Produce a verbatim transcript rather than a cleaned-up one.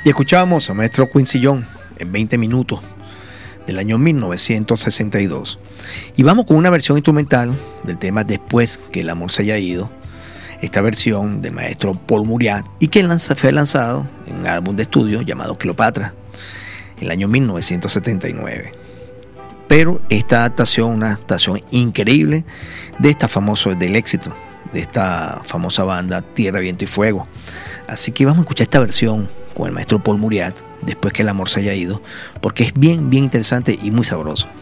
Y escuchábamos a maestro Quincy Jones en veinte minutos del año mil novecientos sesenta y dos. Y vamos con una versión instrumental del tema Después que el amor se haya ido. Esta versión del maestro Paul Muriat y que lanza, fue lanzado en un álbum de estudio llamado Cleopatra en el año mil novecientos setenta y nueve. Pero esta adaptación, una adaptación increíble de esta famosa, del éxito de esta famosa banda Tierra, Viento y Fuego. Así que vamos a escuchar esta versión con el maestro Paul Muriat, Después que el amor se haya ido, porque es bien, bien interesante y muy sabroso.